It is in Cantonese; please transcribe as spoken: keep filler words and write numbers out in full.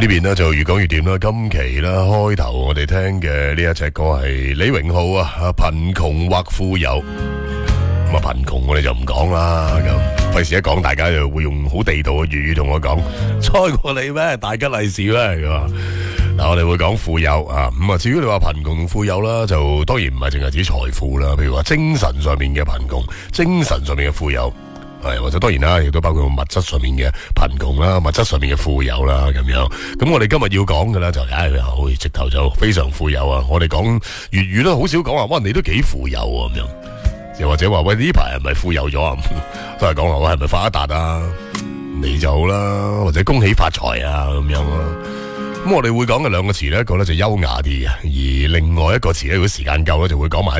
呢邊呢就越講越掂啦。今期啦開頭我哋聽嘅呢一隻歌係李榮浩啊，貧窮或富有。咁啊貧窮我哋就唔講啦，咁費事一講大家就會用好地道嘅粵語同我講，猜過你咩？大吉利是咩？嗱，我哋會講富有啊。咁啊，至於你話貧窮同富有啦，就當然唔係淨係指財富啦。譬如話精神上面嘅貧窮，精神上面嘅富有。係，或者當然啦，亦都包括物質上面嘅貧窮啦，物質上面嘅富有啦，咁樣。咁我哋今日要講嘅咧就係，唉，好直頭就非常富有啊！我哋講粵語都好少講話，哇，你都幾富有啊咁樣。又或者話，喂，呢排係咪富有咗啊？都係講話，喂，係咪發一達啊？你就好啦，或者恭喜發財啊咁樣咯。咁我哋會講嘅兩個詞咧，一個咧就優雅啲嘅，而另外一個詞咧，如果時間夠咧，就會講埋。